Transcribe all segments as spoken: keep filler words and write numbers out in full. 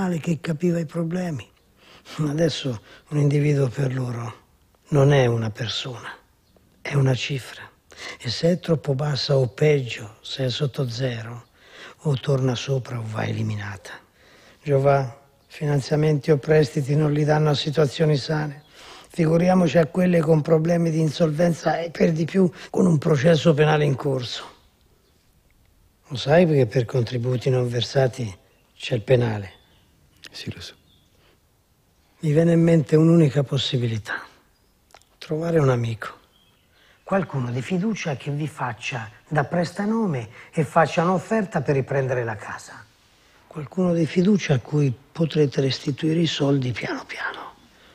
razionale che capiva i problemi. Adesso un individuo per loro non è una persona, è una cifra. E se è troppo bassa o peggio, se è sotto zero, o torna sopra o va eliminata. Giova, finanziamenti o prestiti non li danno a situazioni sane. Figuriamoci a quelle con problemi di insolvenza e per di più con un processo penale in corso. Lo sai perché per contributi non versati c'è il penale? Sì, lo so. Mi viene in mente un'unica possibilità. Trovare un amico. Qualcuno di fiducia che vi faccia da prestanome e faccia un'offerta per riprendere la casa. Qualcuno di fiducia a cui potrete restituire i soldi piano piano.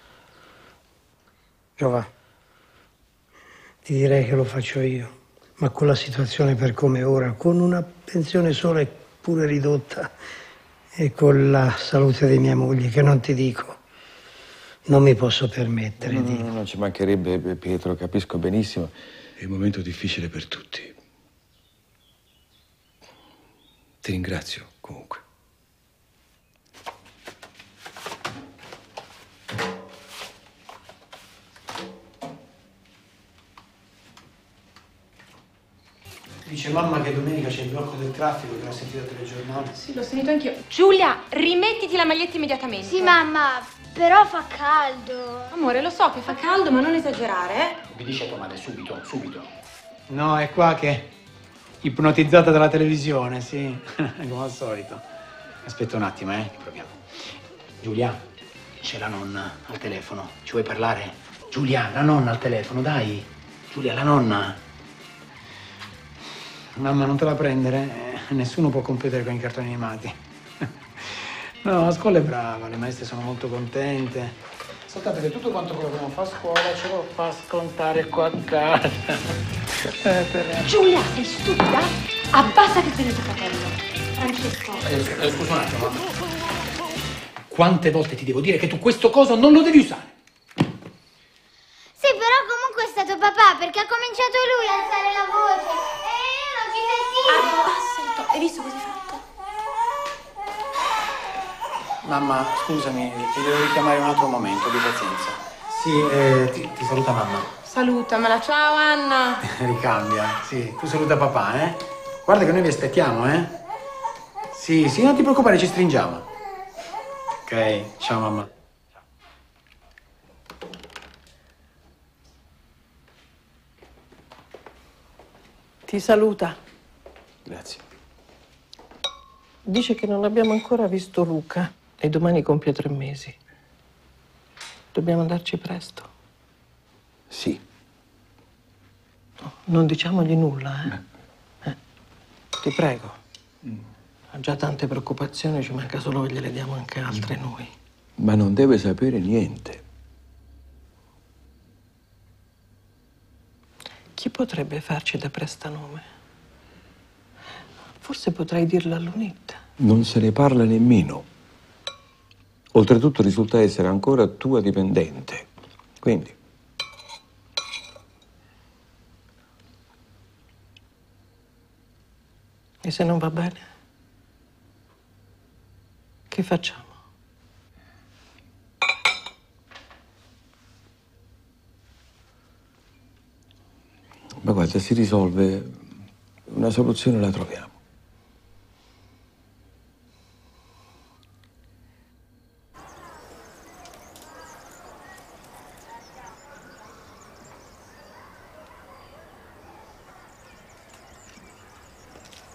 Giova, ti direi che lo faccio io, ma con la situazione per come è ora, con una pensione sola e pure ridotta, e con la salute di mia moglie, che non ti dico, non mi posso permettere no, di... No, no, non ci mancherebbe, Pietro, capisco benissimo. È un momento difficile per tutti. Ti ringrazio, comunque. Dice mamma che domenica c'è il blocco del traffico, che l'ho sentito al telegiornale. Sì, l'ho sentito anch'io. Giulia, rimettiti la maglietta immediatamente. Sì, mamma, però fa caldo. Amore, lo so che fa caldo, ma non esagerare, eh? Mi dice tua madre, subito, subito. No, è qua che... ipnotizzata dalla televisione, sì. Come al solito. Aspetta un attimo, eh, che proviamo. Giulia, c'è la nonna al telefono. Ci vuoi parlare? Giulia, la nonna al telefono, dai. Giulia, la nonna. Mamma, non te la prendere, eh, nessuno può competere con i cartoni animati. No, a scuola è brava, le maestre sono molto contente. Soltanto che tutto quanto quello che non fa a scuola ce lo fa scontare qua a casa. Eh, per... Giulia, sei stupida? Abbassati il tuo fratello. Francesco. Eh, eh, scusa un attimo, mamma. Quante volte ti devo dire che tu questo coso non lo devi usare? Sì, però comunque è stato papà, perché ha cominciato lui a alzare la voce. Abbassa il tono. Hai visto cosa hai fatto? Mamma, scusami, ti devo richiamare un altro momento, di pazienza. Sì, eh, ti, ti saluta mamma. Salutamela, ciao Anna. Ricambia, sì, tu saluta papà, eh? Guarda che noi vi aspettiamo, eh? Sì, sì, non ti preoccupare, ci stringiamo. Ok, ciao mamma. Ti saluta. Grazie. Dice che non abbiamo ancora visto Luca e domani compie tre mesi. Dobbiamo andarci presto. Sì. No, non diciamogli nulla, eh? eh. Ti prego. Mm. Ha già tante preoccupazioni, ci manca solo che gliele diamo anche altre mm. noi. Ma non deve sapere niente. Chi potrebbe farci da prestanome? Forse potrai dirlo a Lunetta. Non se ne parla nemmeno. Oltretutto risulta essere ancora tua dipendente. Quindi... E se non va bene? Che facciamo? Ma guarda, si risolve, una soluzione la troviamo.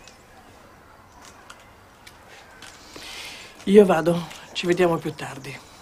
Io vado, ci vediamo più tardi.